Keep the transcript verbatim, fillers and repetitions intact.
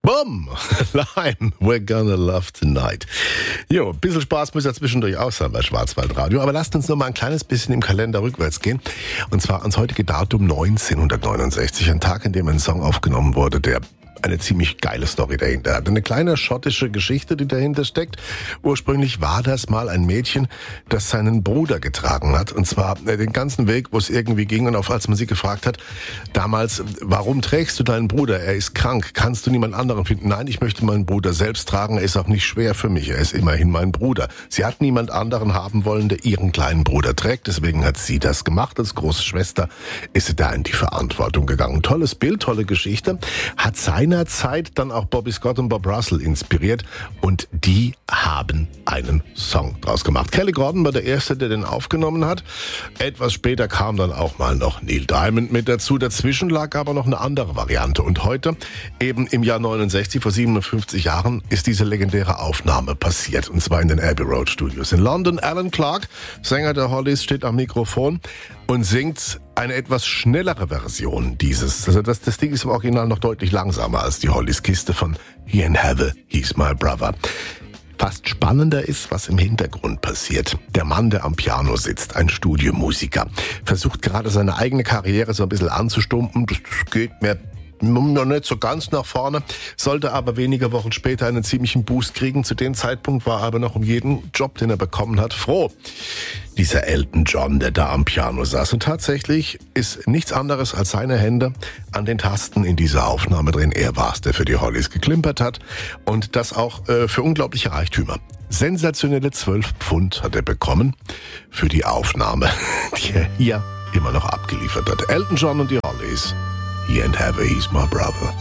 Bumm! Lime, we're gonna love tonight. Jo, ein bisschen Spaß muss ja zwischendurch auch sein bei Schwarzwaldradio, aber lasst uns noch mal ein kleines bisschen im Kalender rückwärts gehen. Und zwar ans heutige Datum neunzehnhundertneunundsechzig, ein Tag, in dem ein Song aufgenommen wurde, der eine ziemlich geile Story dahinter hat. Eine kleine schottische Geschichte, die dahinter steckt. Ursprünglich war das mal ein Mädchen, das seinen Bruder getragen hat. Und zwar den ganzen Weg, wo es irgendwie ging. Und auf als man sie gefragt hat, damals, warum trägst du deinen Bruder? Er ist krank. Kannst du niemand anderen finden? Nein, ich möchte meinen Bruder selbst tragen. Er ist auch nicht schwer für mich. Er ist immerhin mein Bruder. Sie hat niemand anderen haben wollen, der ihren kleinen Bruder trägt. Deswegen hat sie das gemacht. Als große Schwester ist sie da in die Verantwortung gegangen. Tolles Bild, tolle Geschichte. Hat sein Zeit dann auch Bobby Scott und Bob Russell inspiriert und die haben einen Song draus gemacht. Kelly Gordon war der Erste, der den aufgenommen hat. Etwas später kam dann auch mal noch Neil Diamond mit dazu. Dazwischen lag aber noch eine andere Variante und heute, eben im Jahr neunundsechzig, vor siebenundfünfzig Jahren, ist diese legendäre Aufnahme passiert und zwar in den Abbey Road Studios in London. Alan Clark, Sänger der Hollies, steht am Mikrofon und singt eine etwas schnellere Version dieses. Also das, das Ding ist im Original noch deutlich langsamer als die Hollies Kiste von He in Heaven, He's My Brother. Fast spannender ist, was im Hintergrund passiert. Der Mann, der am Piano sitzt, ein Studiomusiker, versucht gerade seine eigene Karriere so ein bisschen anzustumpen. Das, das geht mir noch nicht so ganz nach vorne, sollte aber wenige Wochen später einen ziemlichen Boost kriegen. Zu dem Zeitpunkt war er aber noch um jeden Job, den er bekommen hat, froh. Dieser Elton John, der da am Piano saß. Und tatsächlich ist nichts anderes als seine Hände an den Tasten in dieser Aufnahme drin. Er war es, der für die Hollies geklimpert hat. Und das auch äh, für unglaubliche Reichtümer. Sensationelle zwölf Pfund hat er bekommen für die Aufnahme, die er hier immer noch abgeliefert hat. Elton John und die Hollies. He ain't heavy, he's my brother.